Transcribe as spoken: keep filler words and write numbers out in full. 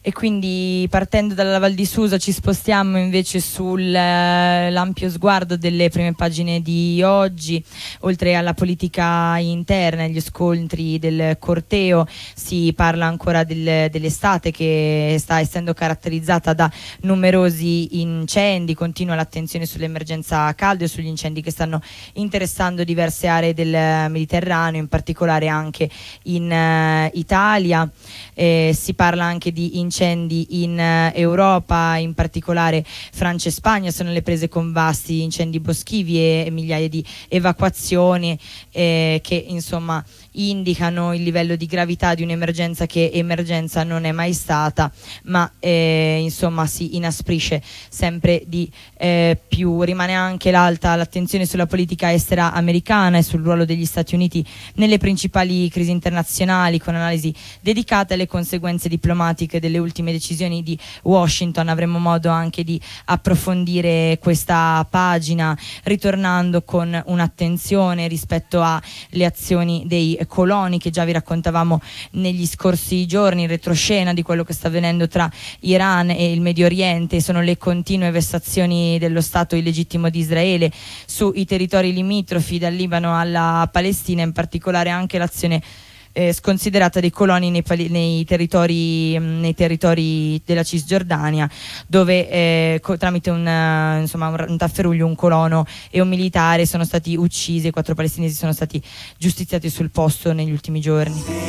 E quindi, partendo dalla Val di Susa, ci spostiamo invece sull'ampio sguardo delle prime pagine di oggi. Oltre alla politica interna, agli scontri del corteo, si parla ancora del, dell'estate che sta essendo caratterizzata da numerosi incendi. Continua l'attenzione sull'emergenza caldo e sugli incendi che stanno interessando diverse aree del Mediterraneo, in particolare anche in uh, Italia. Eh, si parla anche di incendi in uh, Europa, in particolare Francia e Spagna sono le prese con vasti incendi boschivi e, e migliaia di evacuazioni eh, che insomma indicano il livello di gravità di un'emergenza che emergenza non è mai stata, ma eh, insomma si inasprisce sempre di eh, più. Rimane anche l'alta l'attenzione sulla politica estera americana e sul ruolo degli Stati Uniti nelle principali crisi internazionali, con analisi dedicate alle conseguenze diplomatiche delle ultime decisioni di Washington. Avremo modo anche di approfondire questa pagina, ritornando con un'attenzione rispetto alle azioni dei coloni che già vi raccontavamo negli scorsi giorni, in retroscena di quello che sta avvenendo tra Iran e il Medio Oriente. Sono le continue vessazioni dello Stato illegittimo di Israele sui territori limitrofi dal Libano alla Palestina, in particolare anche l'azione Eh, sconsiderata dei coloni nei, nei, territori, nei territori della Cisgiordania, dove eh, co- tramite un, uh, insomma, un, un tafferuglio un colono e un militare sono stati uccisi e quattro palestinesi sono stati giustiziati sul posto negli ultimi giorni.